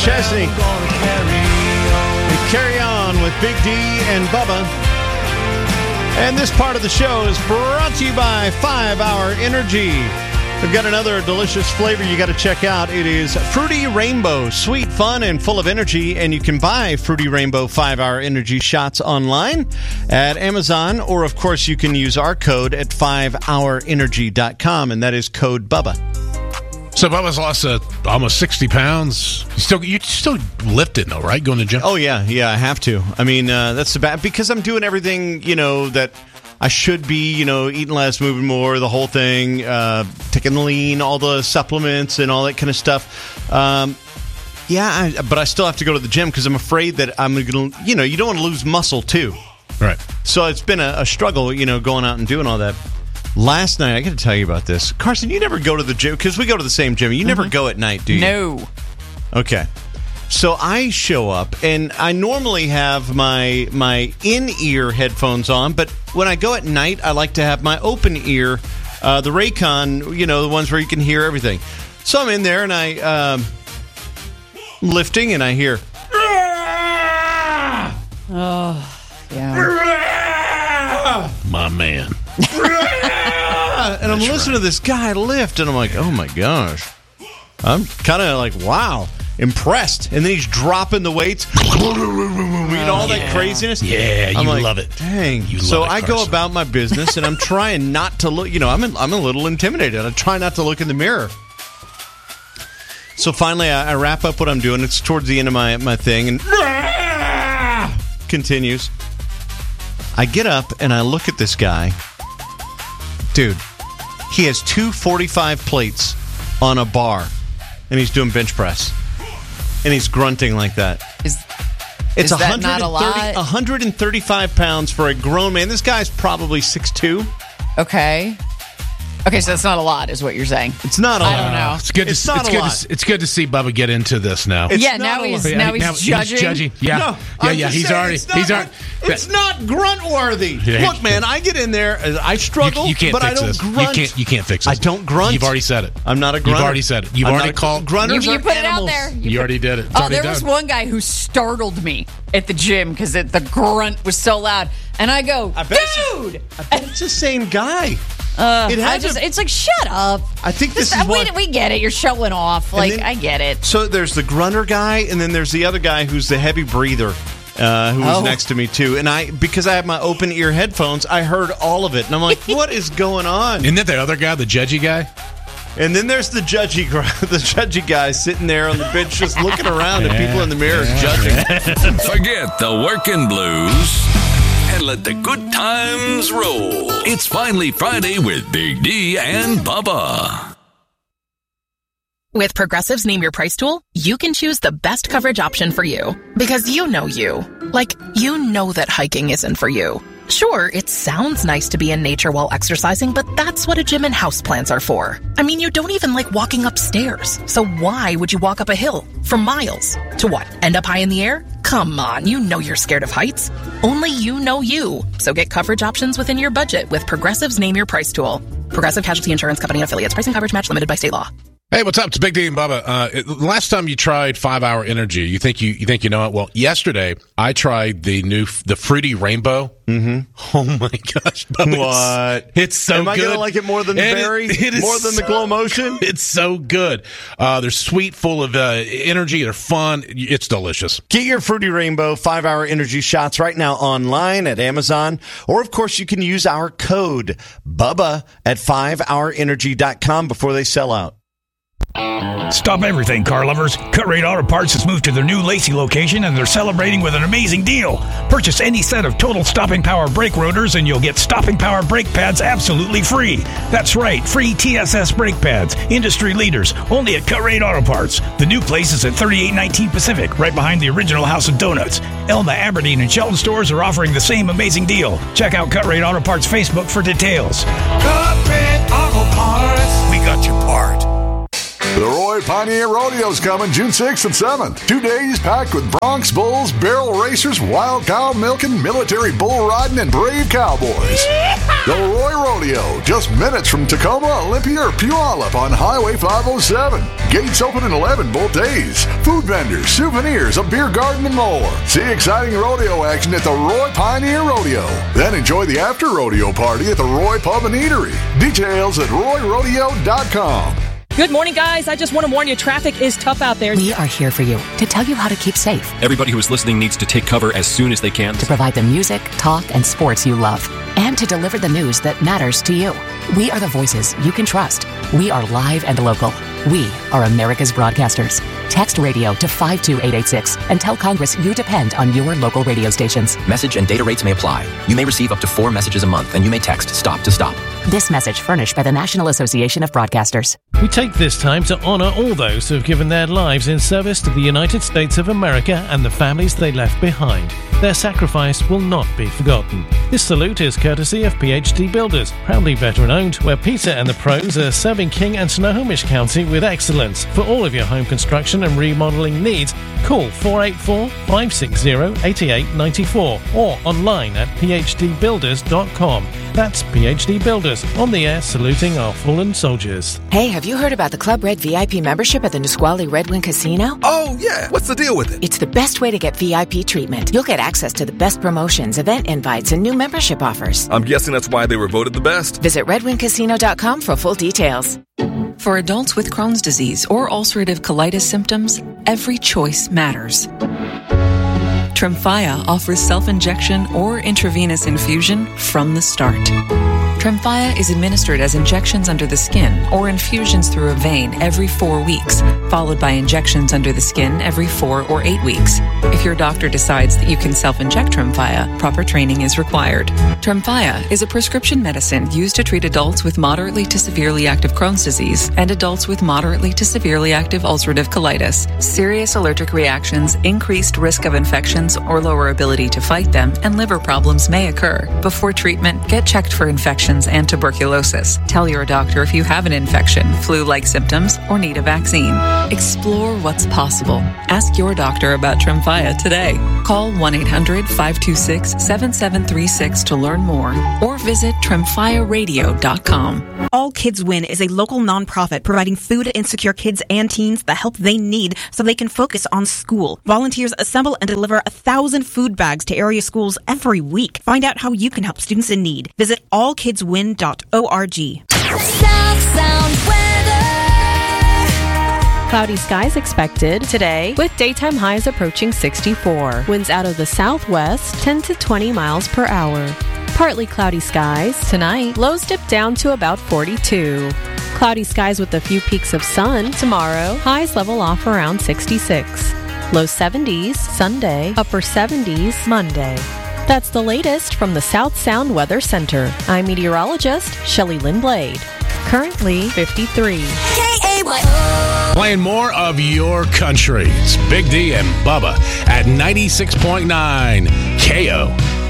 Chesney. And Carry On with Big D and Bubba. And this part of the show is brought to you by 5 Hour Energy. We've got another delicious flavor you got to check out. It is Fruity Rainbow. Sweet, fun, and full of energy. And you can buy Fruity Rainbow 5 Hour Energy shots online at Amazon. Or, of course, you can use our code at 5hourenergy.com. And that is code BUBBA. So Bubba's lost almost 60 pounds. You still lifting, though, right? Going to the gym? Oh, yeah. Yeah, I have to. I mean, that's the bad. Because I'm doing everything, that I should be, eating less, moving more, the whole thing, taking the lean, all the supplements and all that kind of stuff. But I still have to go to the gym because I'm afraid that I'm going to, you don't want to lose muscle too. Right. So it's been a struggle, going out and doing all that. Last night, I got to tell you about this. Carson, you never go to the gym because we go to the same gym. You never go at night, do you? No. Okay. So I show up, and I normally have my in-ear headphones on, but when I go at night, I like to have my open-ear, the Raycon, the ones where you can hear everything. So I'm in there, and I'm lifting, and I hear... Oh, yeah. My man. And I'm listening to this guy lift, and I'm like, oh, my gosh. I'm kind of like, wow. Impressed. And then he's dropping the weights. All that craziness. Yeah, you love it. Dang. So I go about my business, and I'm trying not to look. I'm a little intimidated. I try not to look in the mirror. So finally, I wrap up what I'm doing. It's towards the end of my thing, and continues. I get up, and I look at this guy. Dude, he has 245 plates on a bar, and he's doing bench press. And he's grunting like that. It's that not a lot? 135 pounds for a grown man. This guy's probably 6'2". Okay. Okay, so that's not a lot, is what you're saying. It's not a lot. I don't know. It's good. It's good to see Bubba get into this now. Now he's judging. Yeah, yeah. He's already. It's not grunt worthy. Yeah. Look, man, I get in there. I struggle, you can't but fix I don't this. grunt. You can't fix this. I don't grunt. You've already said it. I'm not a grunter. You've already said it. You've already called grunters. You are put animals. it out there. You already did it. There was one guy who startled me at the gym because the grunt was so loud, and I go, dude. I bet it's the same guy. It's like, shut up. I think this is what we get it. You're showing off. I get it. So there's the grunter guy, and then there's the other guy who's the heavy breather, who was next to me too. And because I have my open ear headphones, I heard all of it, and I'm like, what is going on? Isn't that the other guy, the judgy guy? And then there's the judgy guy sitting there on the bench, just looking around at people in the mirrors judging. Forget the working blues and let the good times roll. It's finally Friday with Big D and Bubba. With Progressive's Name Your Price tool, you can choose the best coverage option for you. Because you know you. Like, you know that hiking isn't for you. Sure, it sounds nice to be in nature while exercising, but that's what a gym and houseplants are for. I mean, you don't even like walking upstairs. So why would you walk up a hill for miles? To what, end up high in the air? Come on, you know you're scared of heights. Only you know you. So get coverage options within your budget with Progressive's Name Your Price tool. Progressive Casualty Insurance Company and affiliates. Pricing coverage match limited by state law. Hey, what's up? It's Big D and Bubba. Last time you tried 5 Hour Energy, you think you know it? Well, yesterday I tried the Fruity Rainbow. Mm-hmm. Oh my gosh! Bubba, what? It's so good. Am I good. gonna like it more than the berry? More than the Glow Motion? It's so good. They're sweet, full of energy. They're fun. It's delicious. Get your Fruity Rainbow 5 Hour Energy shots right now online at Amazon, or of course you can use our code BUBBA at 5hourenergy.com before they sell out. Stop everything, car lovers. Cut Rate Auto Parts has moved to their new Lacey location, and they're celebrating with an amazing deal. Purchase any set of Total Stopping Power brake rotors, and you'll get Stopping Power brake pads absolutely free. That's right, free TSS brake pads. Industry leaders, only at Cut Rate Auto Parts. The new place is at 3819 Pacific, right behind the original House of Donuts. Elma, Aberdeen, and Shelton stores are offering the same amazing deal. Check out Cut Rate Auto Parts Facebook for details. Cut Rate Auto Parts. We got your part. The Roy Pioneer Rodeo's coming June 6th and 7th. 2 days packed with Bronx Bulls, barrel racers, wild cow milking, military bull riding, and brave cowboys. The Roy Rodeo, just minutes from Tacoma, Olympia, or Puyallup on Highway 507. Gates open at 11 both days. Food vendors, souvenirs, a beer garden, and more. See exciting rodeo action at the Roy Pioneer Rodeo. Then enjoy the after rodeo party at the Roy Pub and Eatery. Details at royrodeo.com. Good morning, guys. I just want to warn you, traffic is tough out there. We are here for you to tell you how to keep safe. Everybody who is listening needs to take cover as soon as they can. To provide the music, talk, and sports you love. And to deliver the news that matters to you. We are the voices you can trust. We are live and local. We are America's broadcasters. Text radio to 52886 and tell Congress you depend on your local radio stations. Message and data rates may apply. You may receive up to 4 messages a month, and you may text STOP to STOP. This message furnished by the National Association of Broadcasters. We take this time to honor all those who have given their lives in service to the United States of America and the families they left behind. Their sacrifice will not be forgotten. This salute is courtesy of PhD Builders, proudly veteran-owned, where Peter and the pros are serving King and Snohomish County with excellence. For all of your home construction and remodeling needs, call 484-560-8894 or online at phdbuilders.com. That's PhD Builders, on the air saluting our fallen soldiers. Hey, have you heard about the Club Red VIP membership at the Nisqually Red Wing Casino? Oh, yeah. What's the deal with it? It's the best way to get VIP treatment. You'll get access to the best promotions, event invites, and new membership offers. I'm guessing that's why they were voted the best. Visit redwingcasino.com for full details. For adults with Crohn's disease or ulcerative colitis symptoms, every choice matters. Tremfya offers self-injection or intravenous infusion from the start. Tremfya is administered as injections under the skin or infusions through a vein every 4 weeks, followed by injections under the skin every 4 or 8 weeks. If your doctor decides that you can self-inject Tremfya, proper training is required. Tremfya is a prescription medicine used to treat adults with moderately to severely active Crohn's disease and adults with moderately to severely active ulcerative colitis. Serious allergic reactions, increased risk of infections or lower ability to fight them, and liver problems may occur. Before treatment, get checked for infections and tuberculosis. Tell your doctor if you have an infection, flu-like symptoms, or need a vaccine. Explore what's possible. Ask your doctor about Tremfya today. Call 1-800-526-7736 to learn more or visit tremfyaradio.com. All Kids Win is a local nonprofit providing food to insecure kids and teens the help they need so they can focus on school. Volunteers assemble and deliver 1,000 food bags to area schools every week. Find out how you can help students in need. Visit allkidswin.org. South Sound weather. Cloudy skies expected today with daytime highs approaching 64. Winds out of the southwest 10 to 20 miles per hour. Partly cloudy skies tonight. Lows dip down to about 42. Cloudy skies with a few peaks of sun tomorrow. Highs level off around 66. Low 70s Sunday. Upper 70s Monday. That's the latest from the South Sound Weather Center. I'm meteorologist Shelley Lynn Blade. Currently 53. K-A-Y-O. Playing more of your country. It's Big D and Bubba at 96.9 KO.